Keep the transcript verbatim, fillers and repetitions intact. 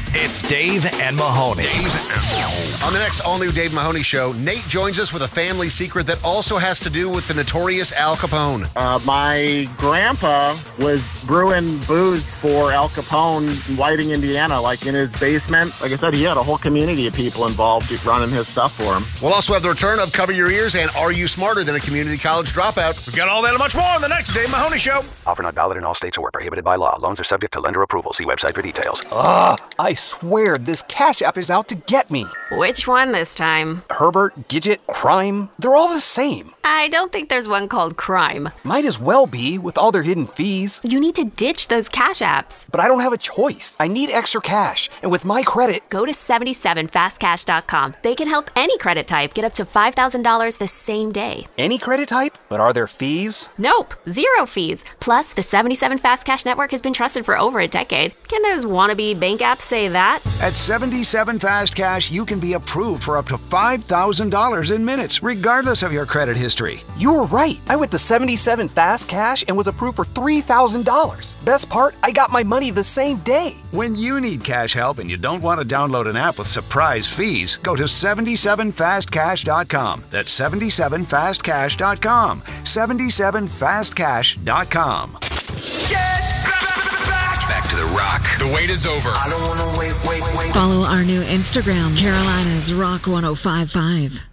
It's Dave and Mahoney. Dave and Mahoney. On the next all-new Dave Mahoney show, Nate joins us with a family secret that also has to do with the notorious Al Capone. Uh, my grandpa was brewing booze for Al Capone in Whiting, Indiana, like in his basement. Like I said, he had a whole community of people involved running his stuff for him. We'll also have the return of Cover Your Ears and Are You Smarter Than a Community College Dropout? We've got all that and much more on the next Dave Mahoney Show. Offer not valid in all states or prohibited by law. Loans are subject to lender approval. See website for details. Ugh, I swear this Cash App is out to get me. Which one this time? Herbert, Gidget, Crime, they're all the same. I don't think there's one called Crime. Might as well be, with all their hidden fees. You need to ditch those Cash Apps. But I don't have a choice. I need extra cash, and with my credit... Go to seventy-seven fast cash dot com. They can help any credit type get up to five thousand dollars the same day. Any credit type? But are there fees? Nope, zero fees. Plus, the seventy-seven Fast Cash Network has been trusted for over a decade. Can those wannabe bank apps say that? At seventy-seven Fast Cash, you can be approved for up to five thousand dollars in minutes, regardless of your credit history. You were right. I went to seventy-seven Fast Cash and was approved for three thousand dollars. Best part, I got my money the same day. When you need cash help and you don't want to download an app with surprise fees, go to seventy-seven fast cash dot com. That's seventy-seven fast cash dot com. seventy-seven fast cash dot com. Get back, back to the rock. The wait is over. I don't want to wait, wait, wait. Follow our new Instagram, Carolina's Rock ten fifty-five.